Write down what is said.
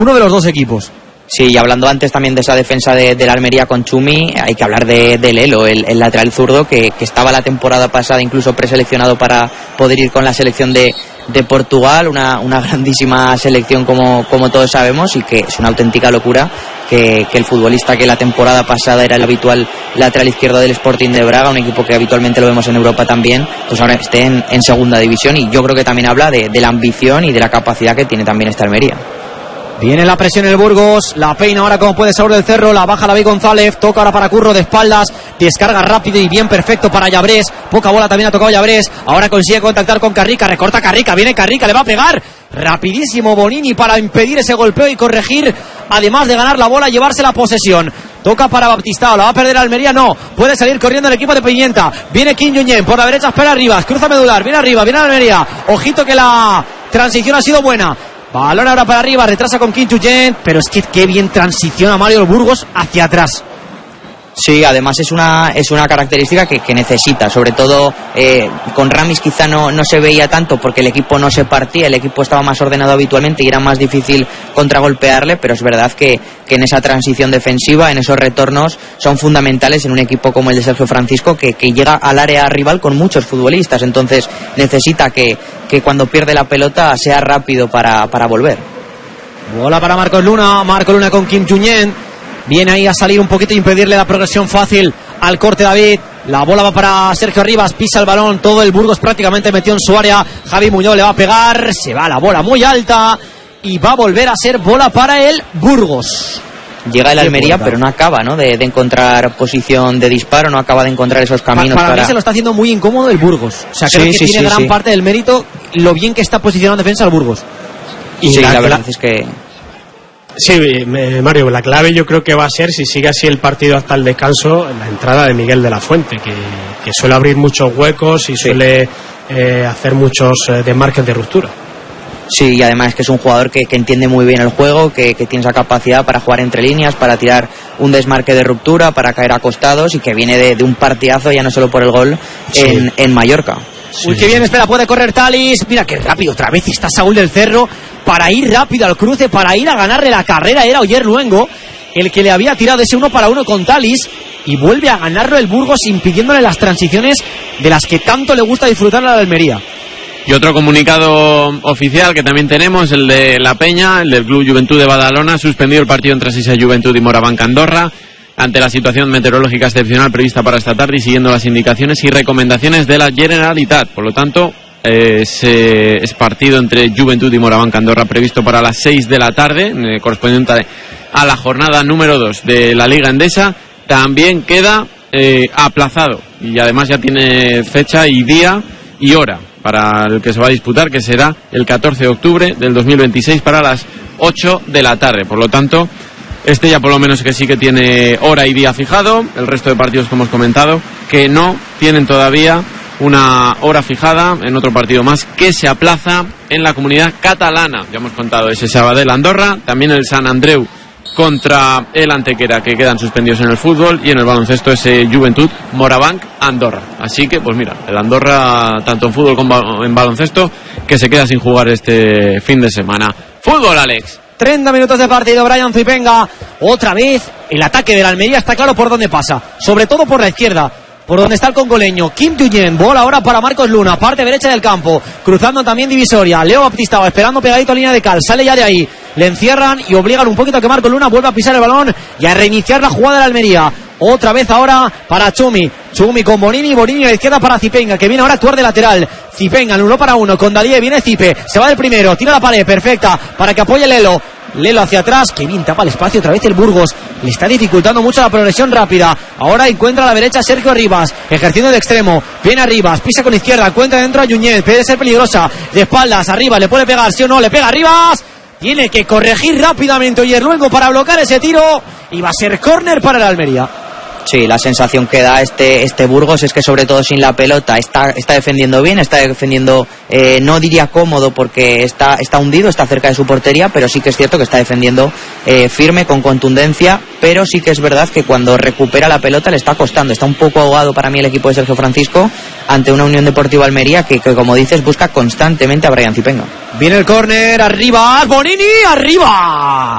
uno de los dos equipos. Sí, y hablando antes también de esa defensa de la Almería con Chumi, hay que hablar de Lelo, el lateral zurdo que estaba la temporada pasada incluso preseleccionado para poder ir con la selección de Portugal, una grandísima selección como todos sabemos, y que es una auténtica locura que el futbolista que la temporada pasada era el habitual lateral izquierdo del Sporting de Braga, un equipo que habitualmente lo vemos en Europa también, pues ahora esté en segunda división, y yo creo que también habla de la ambición y de la capacidad que tiene también esta Almería. Viene la presión el Burgos, la peina ahora como puede Saúl del Cerro, la baja David González, toca ahora para Curro de espaldas, descarga rápido y bien perfecto para Llabrés, poca bola también ha tocado Llabrés, ahora consigue contactar con Carrica, recorta Carrica, viene Carrica, le va a pegar, rapidísimo Bonini para impedir ese golpeo y corregir, además de ganar la bola, llevarse la posesión. Toca para Baptistao, la va a perder Almería, no, puede salir corriendo el equipo de Pimienta, viene Kim Junyent, por la derecha espera Rivas, cruza medular, viene arriba, viene Almería, ojito que la transición ha sido buena. Balón ahora para arriba, retrasa con Kim Junyent, pero es que qué bien transiciona Mario el Burgos hacia atrás. Sí, además es una característica que necesita, sobre todo con Ramis quizá no se veía tanto porque el equipo no se partía, el equipo estaba más ordenado habitualmente y era más difícil contragolpearle, pero es verdad que en esa transición defensiva, en esos retornos, son fundamentales en un equipo como el de Sergio Francisco que llega al área rival con muchos futbolistas, entonces necesita que cuando pierde la pelota sea rápido para volver. Bola para Marcos Luna con Kim Junyent. Viene ahí a salir un poquito e impedirle la progresión fácil al corte David. La bola va para Sergio Rivas, pisa el balón, todo el Burgos prácticamente metió en su área. Javi Muñoz le va a pegar, se va la bola muy alta y va a volver a ser bola para el Burgos. Llega el Almería, pero no acaba, ¿no? de encontrar posición de disparo, no acaba de encontrar esos caminos. Para mí se lo está haciendo muy incómodo el Burgos. O sea, creo que tiene gran parte del mérito lo bien que está posicionado en defensa el Burgos. Y sí, la verdad es que... Sí, Mario, la clave yo creo que va a ser, si sigue así el partido hasta el descanso, la entrada de Miguel de la Fuente, que suele abrir muchos huecos y suele hacer muchos desmarques de ruptura. Sí, y además que es un jugador que entiende muy bien el juego, que tiene esa capacidad para jugar entre líneas, para tirar un desmarque de ruptura, para caer acostados, y que viene de un partidazo, ya no solo por el gol, en Mallorca. Sí. Uy, qué bien, espera, puede correr Talis. Mira qué rápido, otra vez está Saúl del Cerro para ir rápido al cruce, para ir a ganarle la carrera. Era Oyer Luengo el que le había tirado ese 1-1 con Talis, y vuelve a ganarlo el Burgos, impidiéndole las transiciones de las que tanto le gusta disfrutar a la Almería. Y otro comunicado oficial que también tenemos, el de La Peña, el del Club Juventud de Badalona, suspendido el partido entre Sisa Juventud y Morabanc Andorra ante la situación meteorológica excepcional prevista para esta tarde y siguiendo las indicaciones y recomendaciones de la Generalitat. Por lo tanto, es partido entre Juventud y Morabanc Andorra previsto para las 6 de la tarde, correspondiente a la jornada número 2 de la Liga Endesa. También queda aplazado y además ya tiene fecha y día y hora para el que se va a disputar, que será el 14 de octubre del 2026 para las 8 de la tarde. Por lo tanto, este ya por lo menos que sí que tiene hora y día fijado. El resto de partidos que hemos comentado que no tienen todavía una hora fijada en otro partido más que se aplaza en la Comunidad Catalana. Ya hemos contado ese Sabadell Andorra, también el Sant Andreu contra el Antequera, que quedan suspendidos en el fútbol, y en el baloncesto ese Juventud Morabanc Andorra. Así que pues mira, el Andorra tanto en fútbol como en baloncesto que se queda sin jugar este fin de semana. Fútbol, Alex. 30 minutos de partido, Brian Zipenga. Otra vez el ataque de la Almería está claro por dónde pasa, sobre todo por la izquierda, por donde está el congoleño. Kim Junyent, bola ahora para Marcos Luna, parte derecha del campo, cruzando también divisoria. Leo Baptistao esperando pegadito a línea de cal, sale ya de ahí, le encierran y obligan un poquito a que Marcos Luna vuelva a pisar el balón y a reiniciar la jugada de la Almería. Otra vez ahora para Chumi con Bonini a la izquierda para Zipenga, que viene ahora a actuar de lateral. Zipenga en 1-1 con Dalie, viene Zipe, se va del primero, tira la pared, perfecta, para que apoye Lelo hacia atrás, que bien tapa el espacio otra vez el Burgos, le está dificultando mucho la progresión rápida. Ahora encuentra a la derecha Sergio Rivas, ejerciendo de extremo, viene a Rivas, pisa con izquierda, encuentra dentro a Junyent, puede ser peligrosa, de espaldas, arriba, le puede pegar, sí o no, le pega a Rivas, tiene que corregir rápidamente Oyer Luengo para bloquear ese tiro, y va a ser córner para el Almería. Sí, la sensación que da este Burgos es que sobre todo sin la pelota está defendiendo bien, está defendiendo, no diría cómodo porque está hundido, está cerca de su portería, pero sí que es cierto que está defendiendo firme, con contundencia, pero sí que es verdad que cuando recupera la pelota le está costando, está un poco ahogado para mí el equipo de Sergio Francisco ante una Unión Deportiva Almería que como dices busca constantemente a Brian Zipenga. Viene el córner, arriba, Bonini, arriba.